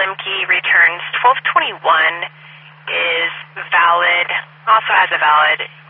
Limke returns 1221 is valid, also has a valid